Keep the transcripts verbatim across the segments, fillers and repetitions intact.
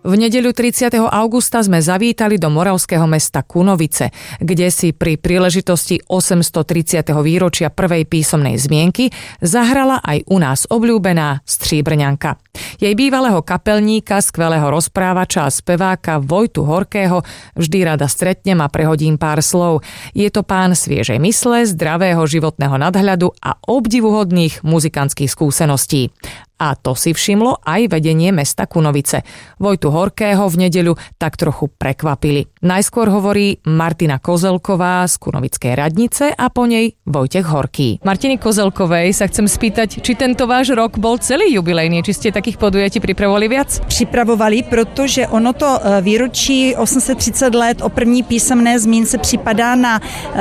V nedeľu tridsiateho augusta sme zavítali do moravského mesta Kunovice, kde si pri príležitosti osemstotridsiateho výročia prvej písomnej zmienky zahrala aj u nás obľúbená Stříbrňanka. Jej bývalého kapelníka, skvelého rozprávača a speváka Vojtu Horkého vždy rada stretnem a prehodím pár slov. Je to pán sviežej mysle, zdravého životného nadhľadu a obdivuhodných muzikantských skúseností. A to si všimlo aj vedenie mesta Kunovice. Vojtu Horkého v nedeľu tak trochu prekvapili. Najskôr hovorí Martina Kozelková z Kunovickej radnice a po nej Vojtech Horký. Martiny Kozelkovej sa chcem spýtať, či tento váš rok bol celý jubilejný, či ste takých podujatí pripravovali viac? Připravovali, protože ono to výročí osm set třicet let o první písemné zmínce připadá na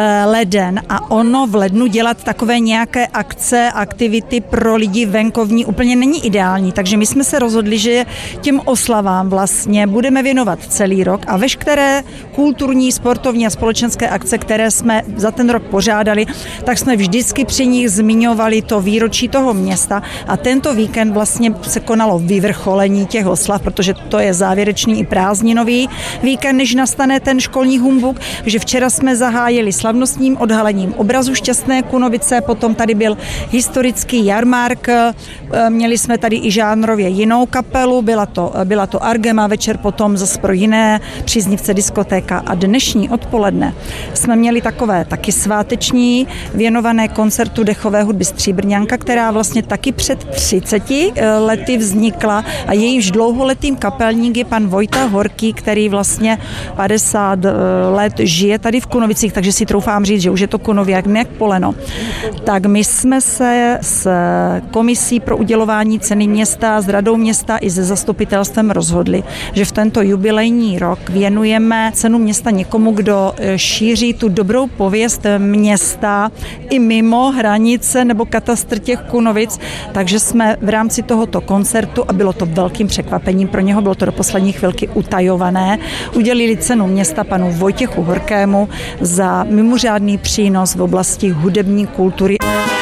leden a ono v lednu dělat takové nějaké akce, aktivity pro lidi venkovní úplně není ideální, takže my jsme se rozhodli, že těm oslavám vlastně budeme věnovat celý rok a veškeré kulturní, sportovní a společenské akce, které jsme za ten rok pořádali, tak jsme vždycky při nich zmiňovali to výročí toho města a tento víkend vlastně se konalo vyvrcholení těch oslav, protože to je závěrečný i prázdninový víkend, než nastane ten školní humbuk, že včera jsme zahájili slavnostním odhalením obrazu Šťastné Kunovice, potom tady byl historický jarmark, měli jsme tady i žánrově jinou kapelu, byla to, byla to Argema, večer potom zase pro jiné příznivce diskotéka a dnešní odpoledne jsme měli takové taky sváteční věnované koncertu dechové hudby Stříbrňanka, která vlastně taky před třiceti lety vznikla a jejímž dlouholetým kapelník je pan Vojta Horký, který vlastně padesát let žije tady v Kunovicích, takže si troufám říct, že už je to Kunoviak jak poleno. Tak my jsme se s komisí pro udělování ceny města, s radou města i se zastupitelstvem rozhodli, že v tento jubilejní rok věnujeme cenu města někomu, kdo šíří tu dobrou pověst města i mimo hranice nebo katastr těch Kunovic, takže jsme v rámci tohoto koncertu, a bylo to velkým překvapením pro něho, bylo to do poslední chvilky utajované, udělili cenu města panu Vojtěchu Horkému za mimořádný přínos v oblasti hudební kultury.